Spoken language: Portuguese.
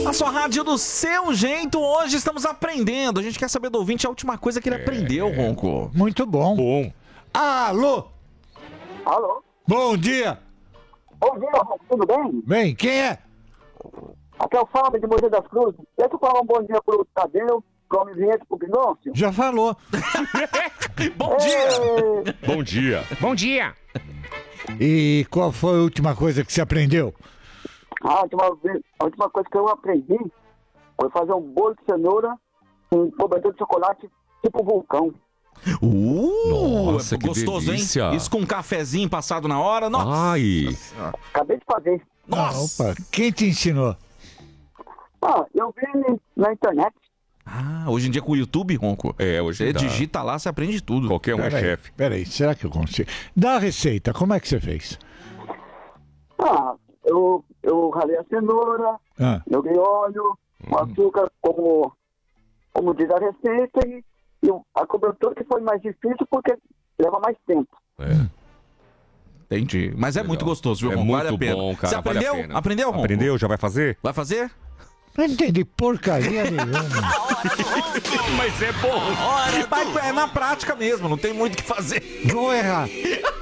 A sua rádio do seu jeito, hoje estamos aprendendo. A gente quer saber do ouvinte a última coisa que ele aprendeu, Ronco. Muito bom. Alô? Alô? Bom dia. Bom dia, tudo bem? Bem, quem é? Aqui é o Fábio de Moisés das Cruzes. Deixa eu falar um bom dia pro Tadeu, pro homem vinheta, pro Pinócio. Já falou. Bom dia. Bom dia. Bom dia. E qual foi a última coisa que você aprendeu? A última coisa que eu aprendi foi fazer um bolo de cenoura com cobertura de chocolate tipo vulcão. Nossa, que gostoso, delícia. hein? Isso com um cafezinho passado na hora. Nossa. Ai. Acabei de fazer. Nossa. Opa, quem te ensinou? Eu vi na internet. Hoje em dia com o YouTube, Ronco. Hoje Você dá. digita lá, você aprende tudo. Qualquer um é chefe. Peraí, será que eu consigo? Dá a receita, como é que você fez? Eu ralei a cenoura, joguei óleo, com açúcar, como diz a receita, e a cobertura que foi mais difícil porque leva mais tempo. Entendi. Mas é Legal. muito gostoso, viu, É Ronco? muito Vale a pena. bom, cara. Você aprendeu? Vale a pena. Aprendeu, Ronco? Aprendeu? Já vai fazer? Vai fazer? Não entendi porcaria nenhuma. Mas é bom. É na prática mesmo, não tem muito o que fazer. Vou errar.